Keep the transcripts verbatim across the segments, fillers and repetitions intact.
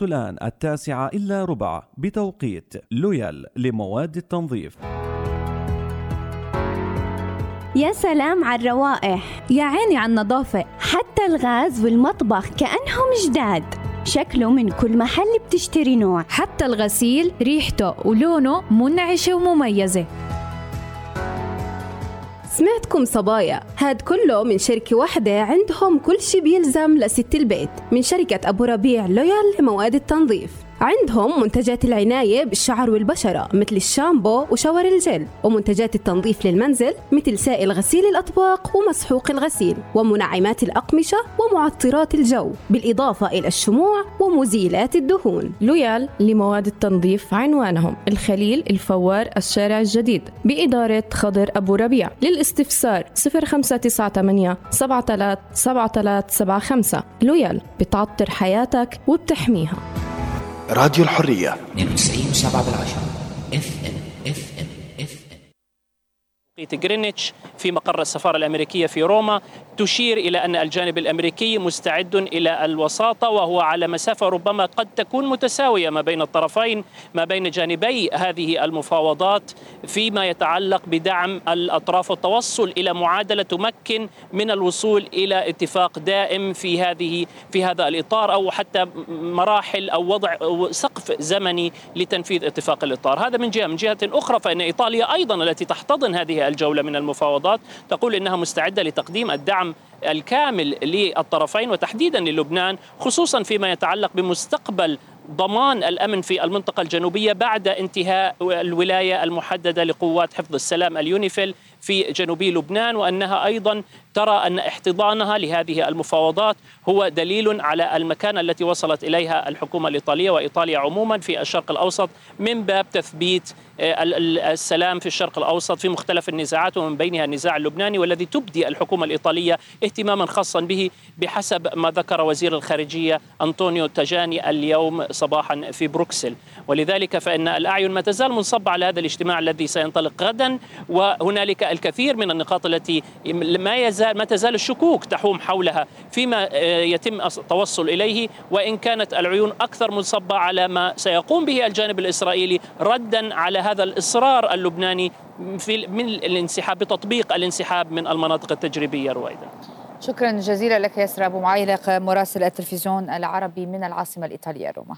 الوقت الآن التاسعة إلا ربع بتوقيت لويال لمواد التنظيف. يا سلام على الروائح، يا عيني على النظافة، حتى الغاز والمطبخ كأنهم جداد، شكله من كل محل بتشتري نوع، حتى الغسيل ريحته ولونه منعشة ومميزة. سمعتكم صبايا، هاد كله من شركة واحدة عندهم كل شي بيلزم لست البيت، من شركة أبو ربيع لويال لمواد التنظيف. عندهم منتجات العناية بالشعر والبشرة مثل الشامبو وشاور الجل، ومنتجات التنظيف للمنزل مثل سائل غسيل الأطباق ومسحوق الغسيل، ومنعمات الأقمشة ومعطرات الجو، بالإضافة إلى الشموع ومزيلات الدهون. لويال لمواد التنظيف عنوانهم الخليل الفوار الشارع الجديد بإدارة خضر أبو ربيع. للاستفسار صفر خمسة تسعة ثمانية سبعة ثلاثة سبعة ثلاثة سبعة خمسة. لويال بتعطر حياتك وبتحميها. راديو الحرية اثنين وتسعين وسبعة بالعشرة اف ام اف ام اف ام. توقيت غرينتش في مقر السفارة الأمريكية في روما تشير إلى أن الجانب الأمريكي مستعد إلى الوساطة، وهو على مسافة ربما قد تكون متساوية ما بين الطرفين، ما بين جانبي هذه المفاوضات، فيما يتعلق بدعم الأطراف والتوصل إلى معادلة تمكن من الوصول إلى اتفاق دائم في هذه في هذا الإطار، أو حتى مراحل أو وضع سقف زمني لتنفيذ اتفاق الإطار. هذا من جهة. من جهة أخرى فإن إيطاليا أيضا التي تحتضن هذه الجولة من المفاوضات تقول إنها مستعدة لتقديم الدعم الكامل للطرفين وتحديدا للبنان، خصوصا فيما يتعلق بمستقبل ضمان الأمن في المنطقة الجنوبية بعد انتهاء الولاية المحددة لقوات حفظ السلام اليونيفيل في جنوبي لبنان، وأنها أيضا ترى أن احتضانها لهذه المفاوضات هو دليل على المكانة التي وصلت إليها الحكومة الإيطالية وإيطاليا عموما في الشرق الأوسط من باب تثبيت السلام في الشرق الأوسط في مختلف النزاعات، ومن بينها النزاع اللبناني، والذي تبدي الحكومة الإيطالية اهتماما خاصا به بحسب ما ذكر وزير الخارجية أنطونيو تاجاني اليوم صباحا في بروكسل. ولذلك فإن الأعين ما تزال منصبة على هذا الاجتماع الذي سينطلق غدا، وهنالك الكثير من النقاط التي ما يزال ما تزال الشكوك تحوم حولها فيما يتم التوصل إليه، وإن كانت العيون أكثر منصبة على ما سيقوم به الجانب الإسرائيلي ردا على هذا الإصرار اللبناني في من الانسحاب بتطبيق الانسحاب من المناطق التجريبية. رويدا، شكرا جزيلا لك ياسر أبو معيلق مراسل التلفزيون العربي من العاصمة الإيطالية روما.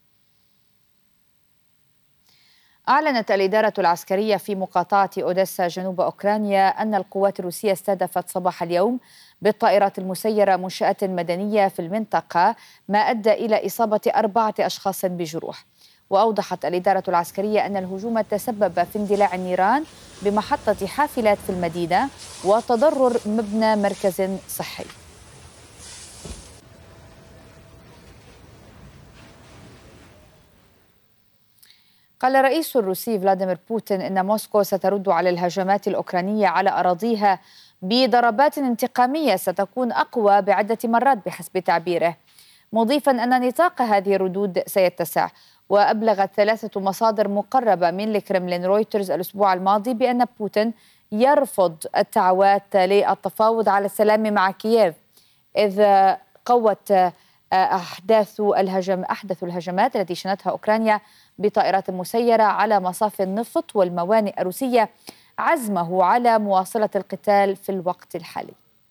أعلنت الإدارة العسكرية في مقاطعة أوديسا جنوب أوكرانيا أن القوات الروسية استهدفت صباح اليوم بالطائرات المسيرة منشآت مدنية في المنطقة، ما أدى إلى إصابة أربعة أشخاص بجروح. وأوضحت الإدارة العسكرية أن الهجوم تسبب في اندلاع النيران بمحطة حافلات في المدينة وتضرر مبنى مركز صحي. قال الرئيس الروسي فلاديمير بوتين إن موسكو سترد على الهجمات الأوكرانية على أراضيها بضربات انتقامية ستكون أقوى بعدة مرات بحسب تعبيره، مضيفا أن نطاق هذه الردود سيتسع. وأبلغت ثلاثة مصادر مقربة من الكرملين رويترز الأسبوع الماضي بأن بوتين يرفض الدعوات للتفاوض على السلام مع كييف، إذ قوت أحداث الهجم أحدث الهجمات التي شنتها أوكرانيا بطائرات مسيرة على مصافي النفط والموانئ الروسية عزمه على مواصلة القتال في الوقت الحالي.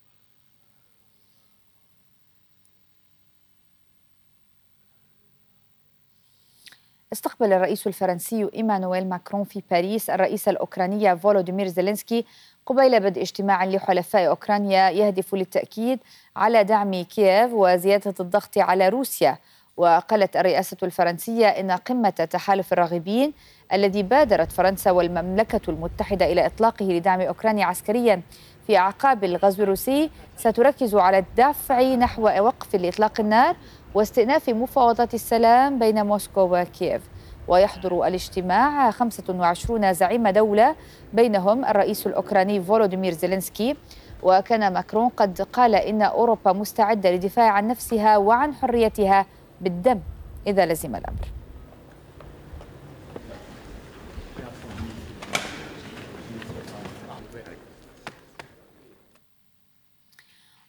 استقبل الرئيس الفرنسي إيمانويل ماكرون في باريس الرئيس الأوكراني فولوديمير زيلينسكي قبيل بدء اجتماع لحلفاء أوكرانيا يهدف للتأكيد على دعم كييف وزيادة الضغط على روسيا. وقالت الرئاسة الفرنسية إن قمة تحالف الراغبين الذي بادرت فرنسا والمملكة المتحدة إلى إطلاقه لدعم أوكرانيا عسكريا في أعقاب الغزو الروسي ستركز على الدفع نحو وقف لإطلاق النار واستئناف مفاوضات السلام بين موسكو وكييف. ويحضر الاجتماع خمسة وعشرين زعيم دولة بينهم الرئيس الأوكراني فولوديمير زيلينسكي. وكان ماكرون قد قال إن أوروبا مستعدة للدفاع عن نفسها وعن حريتها بالدم إذا لزم الأمر.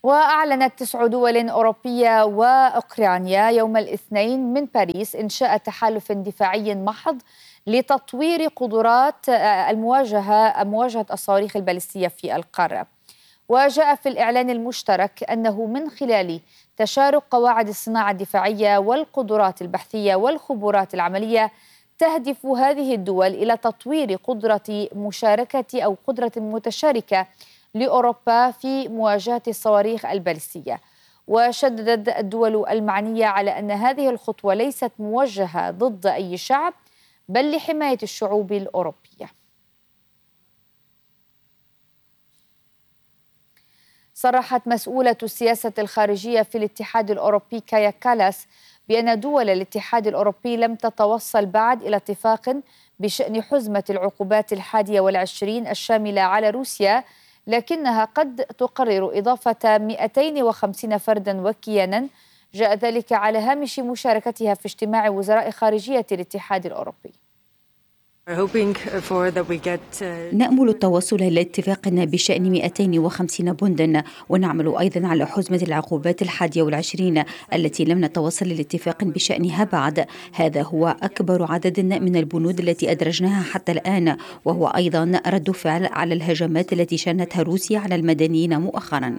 وأعلنت تسع دول أوروبية وأوكرانيا يوم الاثنين من باريس إنشاء تحالف دفاعي محض لتطوير قدرات المواجهة مواجهة الصواريخ البالستية في القارة. وجاء في الإعلان المشترك أنه من خلال تشارك قواعد الصناعة الدفاعية والقدرات البحثية والخبرات العملية تهدف هذه الدول إلى تطوير قدرة مشاركة أو قدرة متشاركة لأوروبا في مواجهة الصواريخ البالستية. وشددت الدول المعنية على أن هذه الخطوة ليست موجهة ضد أي شعب بل لحماية الشعوب الأوروبية. صرحت مسؤولة السياسة الخارجية في الاتحاد الأوروبي كايا كالاس بأن دول الاتحاد الأوروبي لم تتوصل بعد إلى اتفاق بشأن حزمة العقوبات الحادية والعشرين الشاملة على روسيا، لكنها قد تقرر إضافة مئتين وخمسين فردا وكيانا. جاء ذلك على هامش مشاركتها في اجتماع وزراء خارجية الاتحاد الأوروبي. نأمل التوصل إلى اتفاق بشأن مئتين وخمسين بندا، ونعمل أيضا على حزمة العقوبات الحادية والعشرين التي لم نتوصل لاتفاق بشأنها بعد. هذا هو أكبر عدد من البنود التي أدرجناها حتى الآن، وهو أيضا رد فعل على الهجمات التي شنتها روسيا على المدنيين مؤخرا.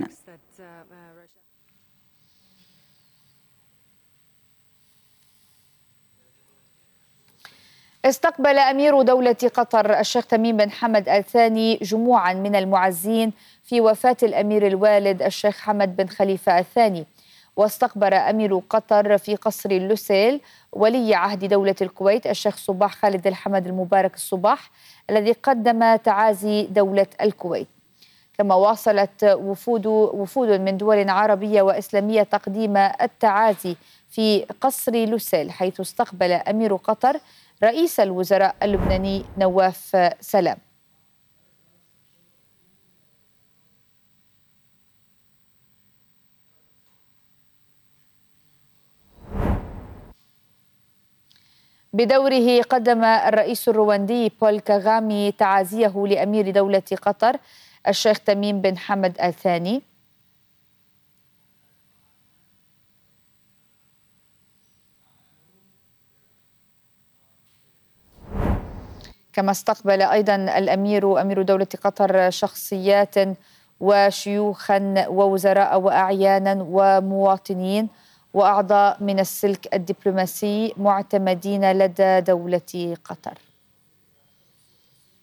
استقبل أمير دولة قطر الشيخ تميم بن حمد آل ثاني جموعا من المعزين في وفاة الأمير الوالد الشيخ حمد بن خليفة الثاني. واستقبل أمير قطر في قصر اللوسيل ولي عهد دولة الكويت الشيخ صباح خالد الحمد المبارك الصباح الذي قدم تعازي دولة الكويت. كما واصلت وفود وفود من دول عربية وإسلامية تقديم التعازي في قصر لوسيل، حيث استقبل أمير قطر رئيس الوزراء اللبناني نواف سلام. بدوره قدم الرئيس الرواندي بول كاغامي تعازيه لأمير دولة قطر الشيخ تميم بن حمد آل ثاني. كما استقبل أيضا الأمير أمير دولة قطر شخصيات وشيوخا ووزراء وأعيانا ومواطنين وأعضاء من السلك الدبلوماسي معتمدين لدى دولة قطر.